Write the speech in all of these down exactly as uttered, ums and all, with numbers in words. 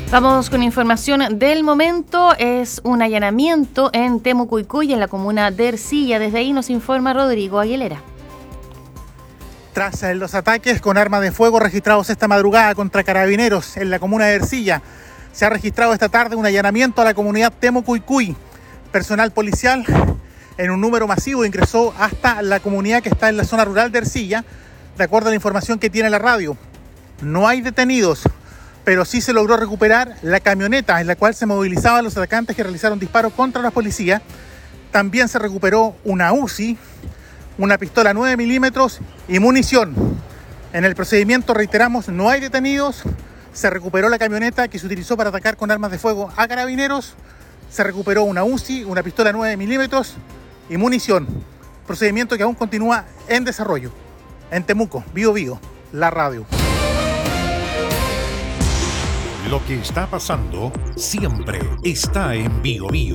Vamos con información del momento. Es un allanamiento en Temucuicui, en la comuna de Ercilla. Desde ahí nos informa Rodrigo Aguilera. Tras los ataques con armas de fuego registrados esta madrugada contra carabineros en la comuna de Ercilla, se ha registrado esta tarde un allanamiento a la comunidad Temucuicui. Personal policial en un número masivo ingresó hasta la comunidad que está en la zona rural de Ercilla, de acuerdo a la información que tiene la radio. No hay detenidos, pero sí se logró recuperar la camioneta en la cual se movilizaban los atacantes que realizaron disparos contra la policía. También se recuperó una U C I, una pistola nueve milímetros y munición. En el procedimiento, reiteramos, no hay detenidos. Se recuperó la camioneta que se utilizó para atacar con armas de fuego a carabineros. Se recuperó una U C I, una pistola nueve milímetros y munición. Procedimiento que aún continúa en desarrollo. En Temuco, Bío Bío, la radio. Lo que está pasando siempre está en Bío Bío.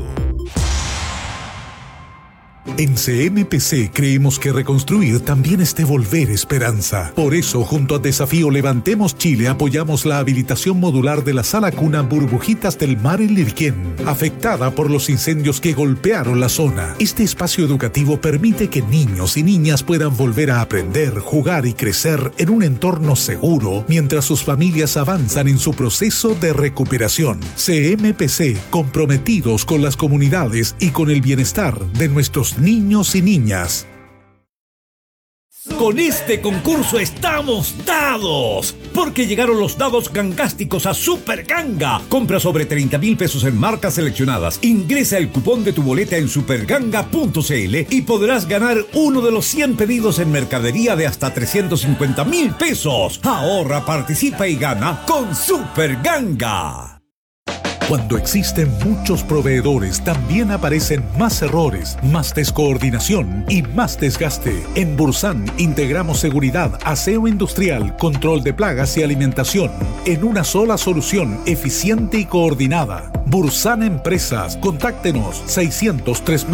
En C M P C creemos que reconstruir también es devolver esperanza. Por eso, junto a Desafío Levantemos Chile, apoyamos la habilitación modular de la sala cuna Burbujitas del Mar en Lirquén, afectada por los incendios que golpearon la zona. Este espacio educativo permite que niños y niñas puedan volver a aprender, jugar y crecer en un entorno seguro, mientras sus familias avanzan en su proceso de recuperación. C M P C, comprometidos con las comunidades y con el bienestar de nuestros niños y niñas. Con este concurso estamos dados, porque llegaron los dados gangásticos a Super Ganga. Compra sobre treinta mil pesos en marcas seleccionadas. Ingresa el cupón de tu boleta en superganga punto cl y podrás ganar uno de los cien pedidos en mercadería de hasta trescientos cincuenta mil pesos. Ahorra, participa y gana con Super Ganga. Cuando existen muchos proveedores, también aparecen más errores, más descoordinación y más desgaste. En Bursan integramos seguridad, aseo industrial, control de plagas y alimentación en una sola solución eficiente y coordinada. Bursan Empresas. Contáctenos seiscientos tres